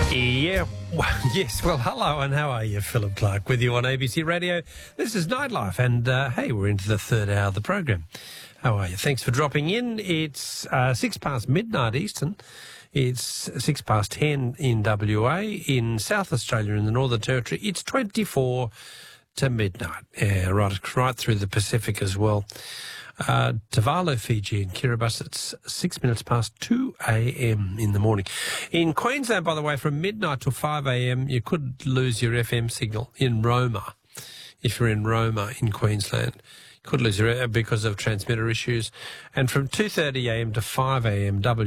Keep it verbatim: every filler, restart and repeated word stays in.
Yeah, well, yes. Well, hello and how are you? Philip Clark with you on A B C Radio. This is Nightlife and, uh, hey, we're into the third hour of the program. How are you? Thanks for dropping in. It's uh, six past midnight Eastern. It's six past ten in W A. In South Australia, in the Northern Territory, it's twenty-four to midnight. Yeah, right, right through the Pacific as well. Uh, Tuvalu, Fiji and Kiribati, it's six minutes past two a.m. in the morning. In Queensland, by the way, from midnight till five a.m, you could lose your F M signal in Roma. If you're in Roma in Queensland, you could lose your because of transmitter issues. And from two thirty a.m. to five a.m, W